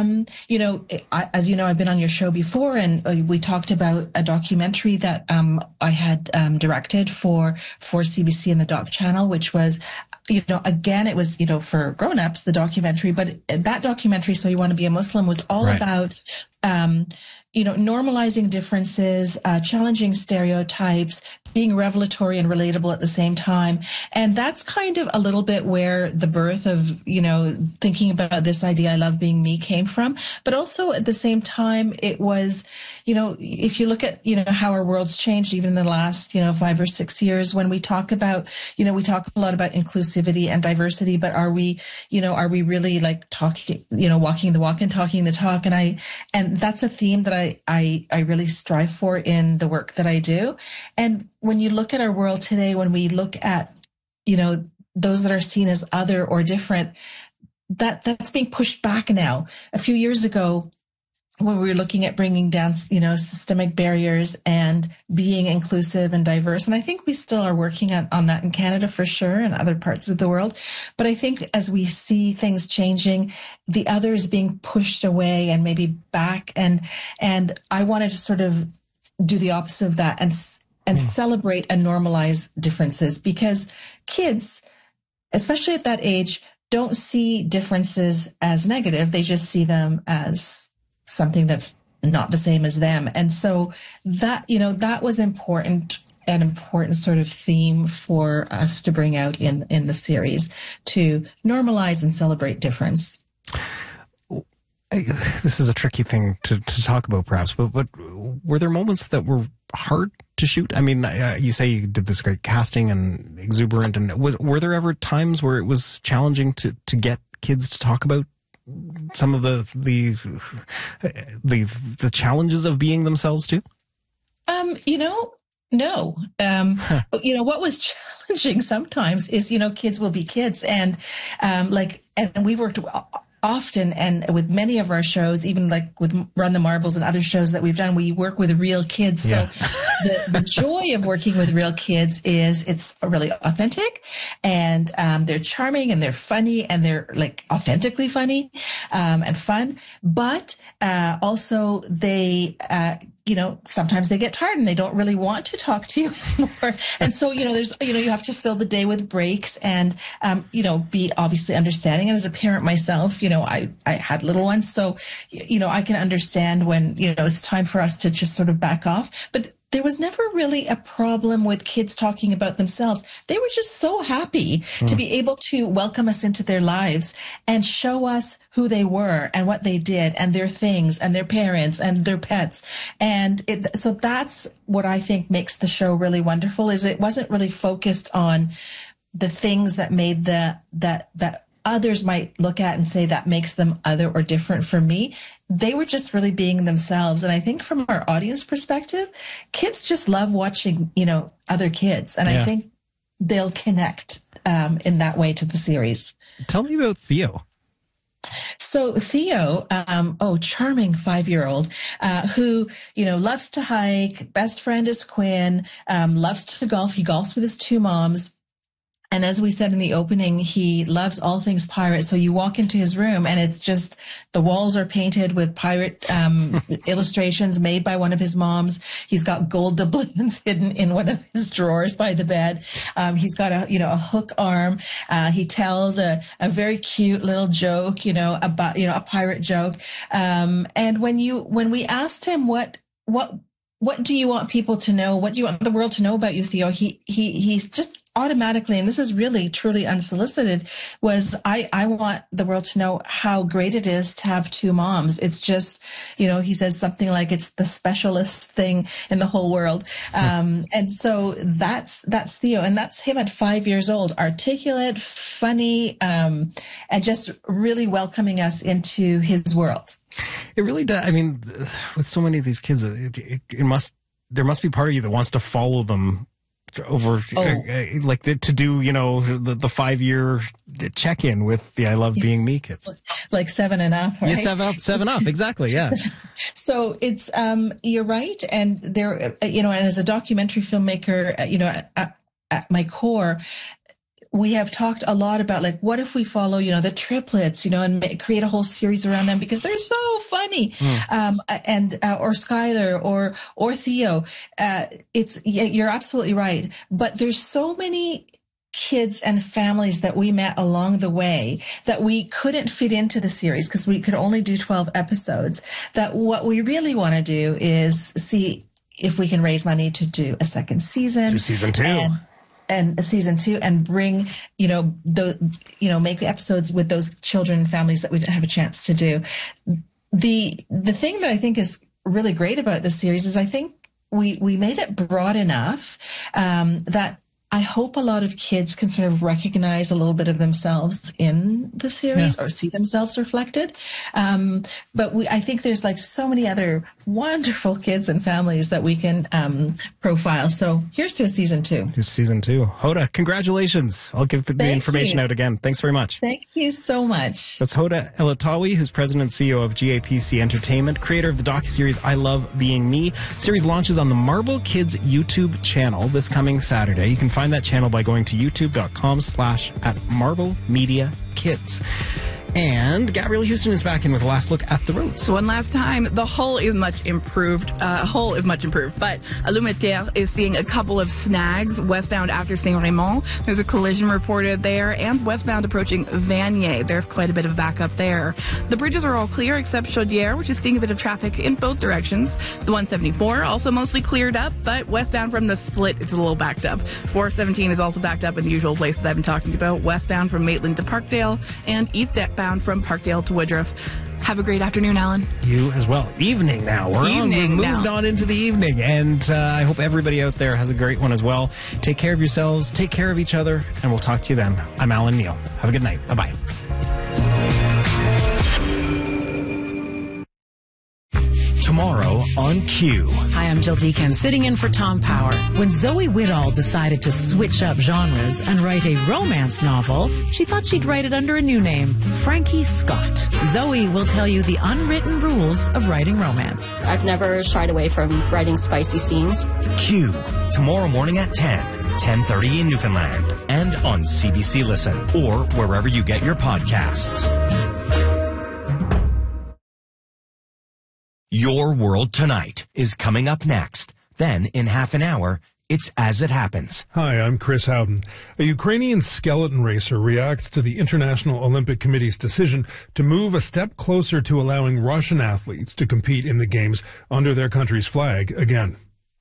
As you know, I've been on your show before, and we talked about a documentary that I had directed for CBC and the Doc Channel, which was, again, it was, for grown-ups, the documentary, but that documentary, So You Want to Be a Muslim, was all about normalizing differences, challenging stereotypes, being revelatory and relatable at the same time. And that's kind of a little bit where the birth of, thinking about this idea, I love being me, came from. But also at the same time, it was, if you look at, how our world's changed even in the last, 5 or 6 years, when we talk about, we talk a lot about inclusivity and diversity, but are we really like talking, walking the walk and talking the talk? And that's a theme that I really strive for in the work that I do. And when you look at our world today, when we look at, those that are seen as other or different, that's being pushed back now. A few years ago, when we were looking at bringing down, systemic barriers and being inclusive and diverse, and I think we still are working on that in Canada for sure and other parts of the world. But I think as we see things changing, the other is being pushed away and maybe back. And I wanted to sort of do the opposite of that and celebrate and normalize differences, because kids, especially at that age, don't see differences as negative. They just see them as something that's not the same as them. And so that, that was an important sort of theme for us to bring out in the series, to normalize and celebrate difference. This is a tricky thing to talk about, perhaps, but were there moments that were hard to shoot? I mean, you say you did this great casting and exuberant, and were there ever times where it was challenging to get kids to talk about some of the challenges of being themselves too? No. What was challenging sometimes is, kids will be kids, and and we've worked often and with many of our shows, even like with Run the Marbles and other shows that we've done, we work with real kids. Yeah. So the joy of working with real kids is it's really authentic, and they're charming and they're funny and they're like authentically funny and fun. But also they sometimes they get tired and they don't really want to talk to you anymore. And so, there's, you have to fill the day with breaks and, be obviously understanding. And as a parent myself, I had little ones. So, I can understand when, it's time for us to just sort of back off. But there was never really a problem with kids talking about themselves. They were just so happy to be able to welcome us into their lives and show us who they were and what they did and their things and their parents and their pets. And so that's what I think makes the show really wonderful, is it wasn't really focused on the things that made that others might look at and say that makes them other or different from me. They were just really being themselves. And I think from our audience perspective, kids just love watching, other kids. And I think they'll connect in that way to the series. Tell me about Theo. So Theo, charming 5-year-old, who, loves to hike, best friend is Quinn, loves to golf. He golfs with his 2 moms. And as we said in the opening, he loves all things pirate. So you walk into his room and it's just the walls are painted with pirate illustrations made by one of his moms. He's got gold doubloons hidden in one of his drawers by the bed. He's got a hook arm. He tells a very cute little joke, about, a pirate joke. And when we asked him what do you want people to know? What do you want the world to know about you, Theo? He's just automatically, and this is really truly unsolicited, was I want the world to know how great it is to have 2 moms. It's just, he says something like it's the specialist thing in the whole world. And so that's Theo, and that's him at 5 years old, articulate, funny, and just really welcoming us into his world. It really does. I mean, with so many of these kids, there must be part of you that wants to follow them over, to do, the 5-year check-in with the I Love Being Me kids. Like 7 and Up, right? Yeah, 7 Up, exactly, yeah. So it's, you're right. And there, and as a documentary filmmaker, at my core, we have talked a lot about, like, what if we follow, the triplets, and create a whole series around them because they're so funny. Or Skylar or Theo. You're absolutely right. But there's so many kids and families that we met along the way that we couldn't fit into the series because we could only do 12 episodes, that what we really want to do is see if we can raise money to do a second season. Do season 2. And season 2, and bring, make episodes with those children and families that we didn't have a chance to do. The thing that I think is really great about this series is I think we made it broad enough that I hope a lot of kids can sort of recognize a little bit of themselves in the series or see themselves reflected. But I think there's like so many other wonderful kids and families that we can profile. So here's to a season 2. Here's season 2. Hoda, congratulations. I'll give the information out again. Thanks very much. Thank you so much. That's Hoda Elatawi, who's president and CEO of GAPC Entertainment, creator of the docuseries I Love Being Me. Series launches on the Marble Kids YouTube channel this coming Saturday. You can find that channel by going to youtube.com/@MarbleMediaKids. And Gabrielle Houston is back in with a last look at the roads. One last time, the Hull is much improved. But Alumeterre is seeing a couple of snags westbound after Saint-Raymond. There's a collision reported there, and westbound approaching Vanier. There's quite a bit of backup there. The bridges are all clear except Chaudière, which is seeing a bit of traffic in both directions. The 174 also mostly cleared up, but westbound from the split, it's a little backed up. 417 is also backed up in the usual places I've been talking about, westbound from Maitland to Parkdale, and eastbound from Parkdale to Woodruff. Have a great afternoon, Alan. You as well. Evening now. We've moved on into the evening, and I hope everybody out there has a great one as well. Take care of yourselves, take care of each other, and we'll talk to you then. I'm Alan Neal. Have a good night. Bye-bye. Tomorrow on Q. Hi, I'm Jill Deacon, sitting in for Tom Power. When Zoe Whittall decided to switch up genres and write a romance novel, she thought she'd write it under a new name, Frankie Scott. Zoe will tell you the unwritten rules of writing romance. I've never shied away from writing spicy scenes. Q. Tomorrow morning at 10:30 in Newfoundland, and on CBC Listen, or wherever you get your podcasts. Your World Tonight is coming up next. Then, in half an hour, it's As It Happens. Hi, I'm Chris Howden. A Ukrainian skeleton racer reacts to the International Olympic Committee's decision to move a step closer to allowing Russian athletes to compete in the Games under their country's flag again.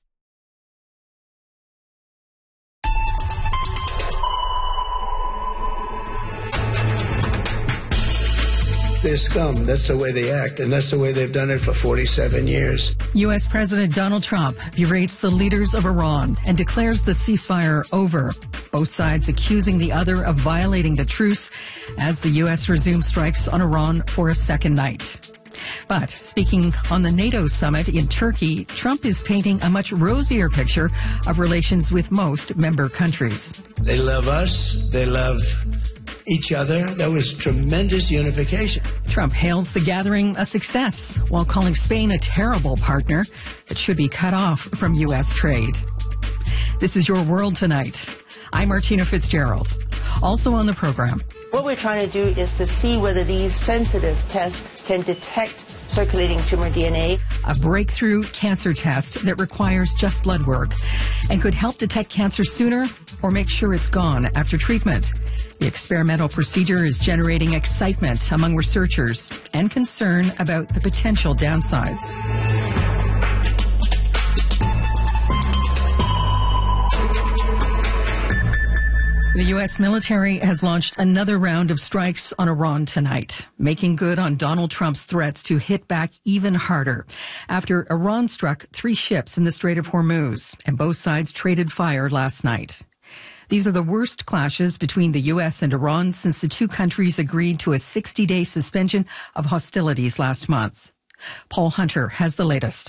They're scum. That's the way they act, and that's the way they've done it for 47 years. U.S. President Donald Trump berates the leaders of Iran and declares the ceasefire over. Both sides accusing the other of violating the truce as the U.S. resumes strikes on Iran for a second night. But speaking on the NATO summit in Turkey, Trump is painting a much rosier picture of relations with most member countries. They love us. They love each other. There was tremendous unification. Trump hails the gathering a success while calling Spain a terrible partner that should be cut off from U.S. trade. This is Your World Tonight. I'm Martina Fitzgerald. Also on the program. What we're trying to do is to see whether these sensitive tests can detect circulating tumor DNA. A breakthrough cancer test that requires just blood work and could help detect cancer sooner or make sure it's gone after treatment. The experimental procedure is generating excitement among researchers and concern about the potential downsides. The U.S. military has launched another round of strikes on Iran tonight, making good on Donald Trump's threats to hit back even harder after Iran struck 3 ships in the Strait of Hormuz, and both sides traded fire last night. These are the worst clashes between the U.S. and Iran since the two countries agreed to a 60-day suspension of hostilities last month. Paul Hunter has the latest.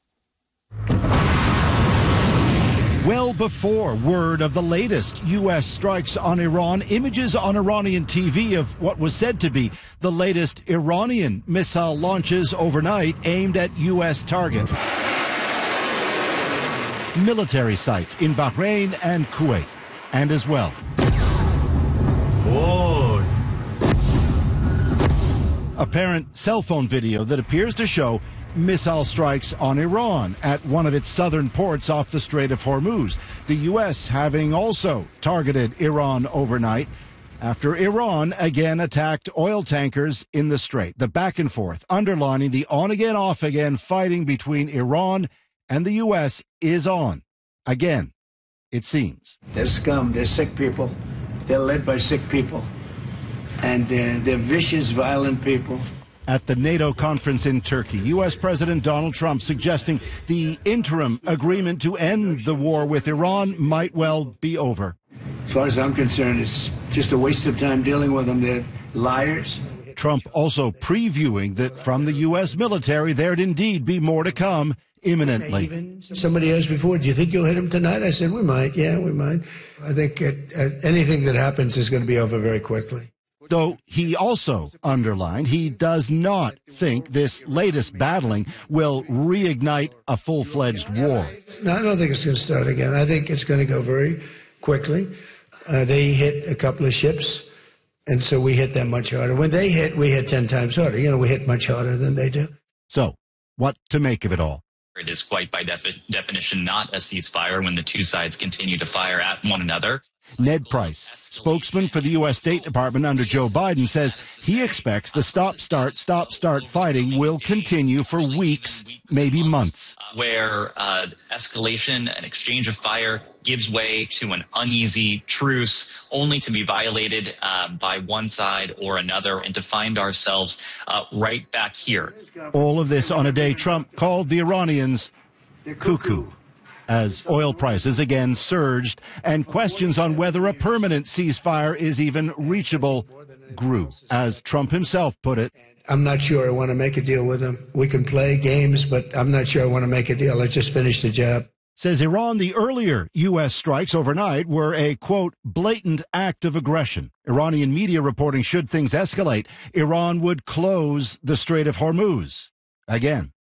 Well before word of the latest U.S. strikes on Iran, images on Iranian TV of what was said to be the latest Iranian missile launches overnight aimed at U.S. targets. Military sites in Bahrain and Kuwait, and as well apparent cell phone video that appears to show missile strikes on Iran at one of its southern ports off the Strait of Hormuz. The U.S. having also targeted Iran overnight after Iran again attacked oil tankers in the Strait. The back and forth, underlining the on-again, off-again fighting between Iran and the U.S. is on. Again, it seems. They're scum. They're sick people. They're led by sick people. And they're vicious, violent people. At the NATO conference in Turkey, U.S. President Donald Trump suggesting the interim agreement to end the war with Iran might well be over. As far as I'm concerned, it's just a waste of time dealing with them. They're liars. Trump also previewing that from the U.S. military there'd indeed be more to come imminently. Even somebody asked before, do you think you'll hit him tonight? I said, we might. Yeah, we might. I think anything that happens is going to be over very quickly. Though he also underlined he does not think this latest battling will reignite a full-fledged war. No, I don't think it's going to start again. I think it's going to go very quickly. They hit a couple of ships, and so we hit them much harder. When they hit, we hit 10 times harder. You know, we hit much harder than they do. So, what to make of it all? It is quite by definition not a ceasefire when the two sides continue to fire at one another. Ned Price, spokesman for the U.S. State Department under Joe Biden, says he expects the stop-start fighting will continue for weeks, maybe months. Where escalation and exchange of fire gives way to an uneasy truce, only to be violated by one side or another, and to find ourselves right back here. All of this on a day Trump called the Iranians cuckoo, as oil prices again surged and questions on whether a permanent ceasefire is even reachable grew. As Trump himself put it, I'm not sure I want to make a deal with them. We can play games, but I'm not sure I want to make a deal. I just finished the job. Says Iran, the earlier U.S. strikes overnight were a, quote, blatant act of aggression. Iranian media reporting should things escalate, Iran would close the Strait of Hormuz. Again.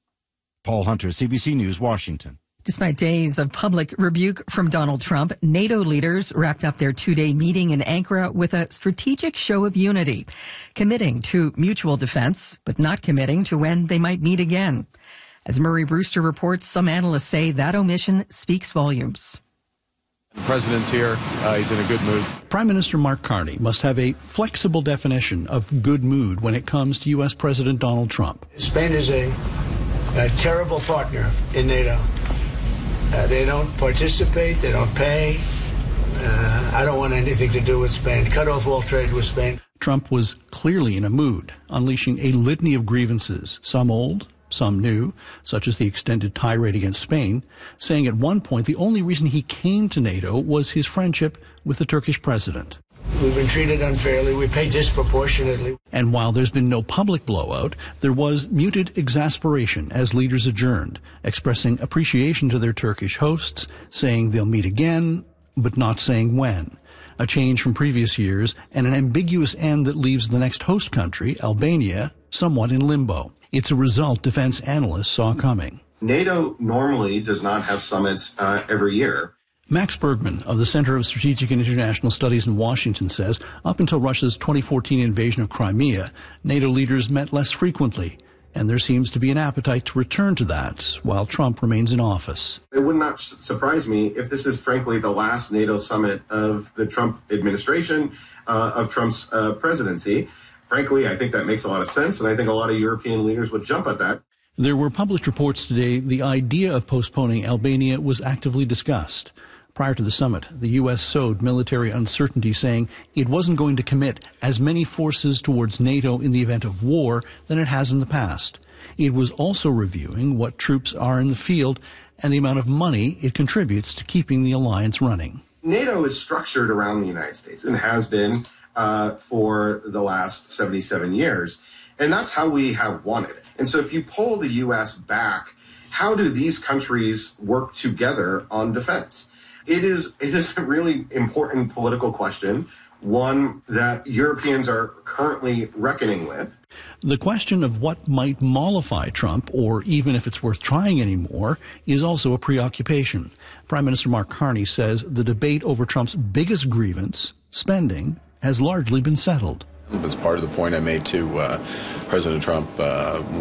Paul Hunter, CBC News, Washington. Despite days of public rebuke from Donald Trump, NATO leaders wrapped up their two-day meeting in Ankara with a strategic show of unity, committing to mutual defense, but not committing to when they might meet again. As Murray Brewster reports, some analysts say that omission speaks volumes. The president's here. He's in a good mood. Prime Minister Mark Carney must have a flexible definition of good mood when it comes to U.S. President Donald Trump. Spain is a terrible partner in NATO. They don't participate. They don't pay. I don't want anything to do with Spain. Cut off all trade with Spain. Trump was clearly in a mood, unleashing a litany of grievances, some old, some new, such as the extended tirade against Spain, saying at one point the only reason he came to NATO was his friendship with the Turkish president. We've been treated unfairly. We pay disproportionately. And while there's been no public blowout, there was muted exasperation as leaders adjourned, expressing appreciation to their Turkish hosts, saying they'll meet again, but not saying when. A change from previous years and an ambiguous end that leaves the next host country, Albania, somewhat in limbo. It's a result defense analysts saw coming. NATO normally does not have summits every year. Max Bergman of the Center of Strategic and International Studies in Washington says up until Russia's 2014 invasion of Crimea, NATO leaders met less frequently, and there seems to be an appetite to return to that while Trump remains in office. It would not surprise me if this is frankly the last NATO summit of the Trump administration, of Trump's presidency. Frankly, I think that makes a lot of sense, and I think a lot of European leaders would jump at that. There were published reports today the idea of postponing Albania was actively discussed. Prior to the summit, the U.S. sowed military uncertainty, saying it wasn't going to commit as many forces towards NATO in the event of war than it has in the past. It was also reviewing what troops are in the field and the amount of money it contributes to keeping the alliance running. NATO is structured around the United States and has been for the last 77 years. And that's how we have wanted it. And so if you pull the U.S. back, how do these countries work together on defense? It is a really important political question, one that Europeans are currently reckoning with. The question of what might mollify Trump, or even if it's worth trying anymore, is also a preoccupation. Prime Minister Mark Carney says the debate over Trump's biggest grievance, spending, has largely been settled. That's part of the point I made to President Trump